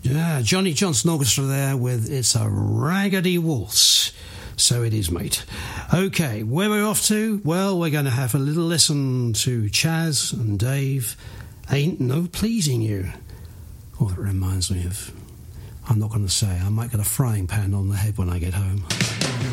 Yeah, Johnny Johnson Orchestra there with It's a Raggedy Waltz. So it is, mate. OK, where we're off to? Well, we're going to have a little listen to Chaz and Dave. Ain't No Pleasing You. Oh, that reminds me of... I'm not going to say. I might get a frying pan on the head when I get home.